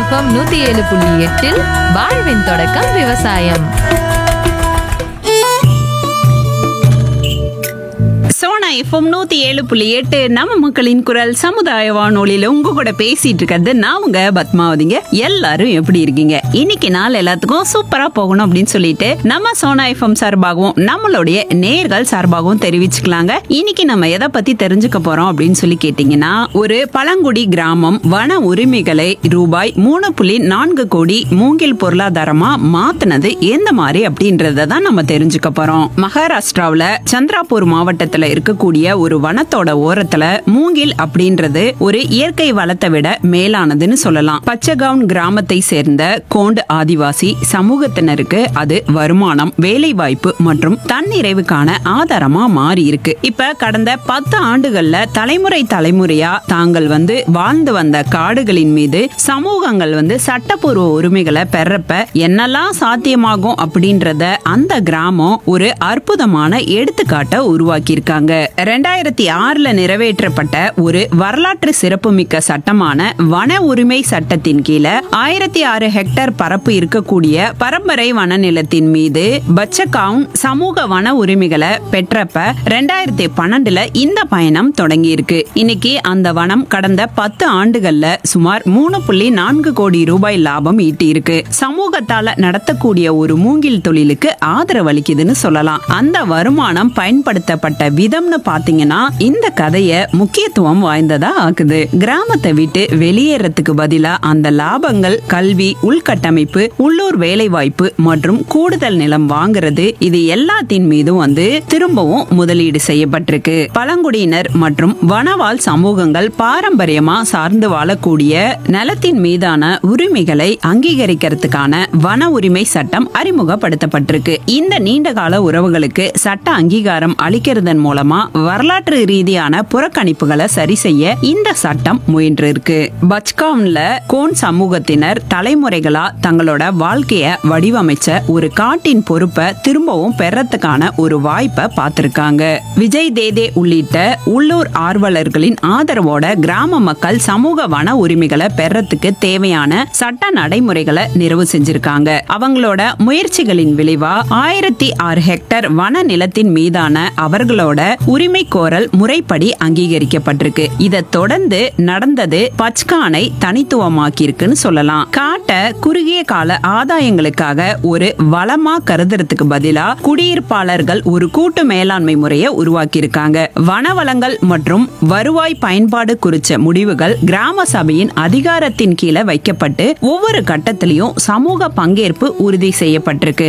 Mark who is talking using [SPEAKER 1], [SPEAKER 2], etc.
[SPEAKER 1] FM 107.8 வாழ்வின் தொடக்கம் விவசாயம்.
[SPEAKER 2] சோனா எஃப்எம் 107.8 நம்ம மக்களின் குரல் சமுதாய வானொலியில உங்க கூட பேசிட்டு இருக்கிறது நான் உங்க பத்மாவதிங்க. எல்லாரும் எப்படி இருக்கீங்க? இன்னைக்கு நாள் எல்லாத்துக்கும் சூப்பரா போகணும் அப்படின்னு சொல்லிட்டு நம்ம சோனா எஃப்எம் சார்பாகவும் நம்மளுடைய நேர்கள் சார்பாகவும் தெரிவிச்சுக்கலாங்க. இன்னைக்கு நம்ம எதை பத்தி தெரிஞ்சுக்க போறோம் அப்படின்னு சொல்லி கேட்டீங்கன்னா, ஒரு பழங்குடி கிராமம் வன உரிமைகளை ரூபாய் 3.4 கோடி மூங்கில் பொருளாதாரமா மாத்தினது எந்த மாதிரி அப்படின்றத தான் நம்ம தெரிஞ்சுக்க போறோம். மகாராஷ்டிராவுல சந்திராபூர் மாவட்டத்துல இருக்கக்கூடிய ஒரு வனத்தோட ஓரத்துல மூங்கில் அப்படின்றது ஒரு இயற்கை வளத்தை விட மேலானதுன்னு சொல்லலாம். பச்சகவுன் கிராமத்தை சேர்ந்த கோண்ட் ஆதிவாசி சமூகத்தினருக்கு அது வருமானம், வேலை வாய்ப்பு மற்றும் தன்னிறைவுக்கான ஆதாரமா மாறி இருக்கு. இப்ப கடந்த 10 ஆண்டுகள்ல தலைமுறையா தாங்கள் வாழ்ந்து வந்த காடுகளின் மீது சமூகங்கள் சட்டப்பூர்வ உரிமைகளை பெறப்ப என்னெல்லாம் சாத்தியமாகும் அப்படின்றத அந்த கிராமம் ஒரு அற்புதமான எடுத்துக்காட்டை உருவாக்கி இருக்காங்க. 2006ல நிறைவேற்றப்பட்ட ஒரு வரலாற்று சிறப்புமிக்க சட்டமான வன உரிமை சட்டத்தின் கீழே 1006 ஹெக்டேர் பரப்பு இருக்கக்கூடிய பரம்பரை வன நிலத்தின் மீது பச்சகவுன் சமூக வன உரிமைகளை பெற்றப்ப 2012ல இந்த பயணம் தொடங்கி இருக்கு. இன்னைக்கு அந்த வனம் கடந்த 10 ஆண்டுகள்ல சுமார் 3.4 கோடி ரூபாய் லாபம் ஈட்டி இருக்கு. சமூகத்தால நடத்தக்கூடிய ஒரு மூங்கில் தொழிலுக்கு ஆதரவளிக்குதுன்னு சொல்லலாம். அந்த வருமானம் பயன்படுத்தப்பட்ட விதம்னு பாத்தீங்கன்னா இந்த கதைய முக்கியத்துவம் வாய்ந்ததா ஆக்குது. கிராமத்தை விட்டு வெளியேறதுக்கு பதிலா அந்த லாபங்கள் கல்வி, உள்கட்டமைப்பு, உள்ளூர் வேலை வாய்ப்பு மற்றும் கூடுதல் நிலம் வாங்குறது, இது எல்லாத்தின் மீதும் திரும்பவும் முதலீடு செய்யப்பட்டிருக்கு. பழங்குடியினர் மற்றும் வனவாழ் சமூகங்கள் பாரம்பரியமா சார்ந்து வாழக்கூடிய நிலத்தின் மீதான உரிமைகளை அங்கீகரிக்கிறதுக்கான வன உரிமை சட்டம் அறிமுகப்படுத்தப்பட்டிருக்கு. இந்த நீண்டகால உறவுகளுக்கு சட்ட அங்கீகாரம் அளிக்கிறதன் மூலமா வரலாற்று ரீதியான புறக்கணிப்புகளை சரி செய்ய இந்த சட்டம் முயன்றிருக்கு. பச்காவ்ன்ல கோன் சமூகத்தினர் தலைமுறைகளா தங்களோட வாழ்க்கைய வடிவமைச்ச ஒரு காட்டின் பொறுப்பை திரும்பவும் பெறத்துக்கான ஒரு வாய்ப்பை பார்த்திருக்காங்க. விஜய் தேதே உள்ளிட்ட உள்ளூர் ஆர்வலர்களின் ஆதரவோட கிராம மக்கள் சமூக வன உரிமைகளை பெறத்துக்கு தேவையான சட்ட நடைமுறைகளை நிறைவு செஞ்சிருக்காங்க. அவங்களோட முயற்சிகளின் விளைவா 1006 ஹெக்டேர் வன நிலத்தின் மீதான அவர்களோட உரிமை கோரல் முறைப்படி அங்கீகரிக்கப்பட்டிருக்கு. இதை தொடர்ந்து நடந்தது பச்கானை தனித்துவமாக்கி இருக்குன்னு சொல்லலாம். காட்ட குறுகிய கால ஆதாயங்களுக்காக ஒரு வளமா கருதுறதுக்கு பதிலா குடியிருப்பாளர்கள் ஒரு கூட்டு மேலாண்மை முறையை உருவாக்கி இருக்காங்க. வனவளங்கள் மற்றும் வருவாய் பயன்பாடு குறித்த முடிவுகள் கிராம சபையின் அதிகாரத்தின் கீழே வைக்கப்பட்டு ஒவ்வொரு கட்டத்திலையும் சமூக பங்கேற்பு உறுதி செய்யப்பட்டிருக்கு.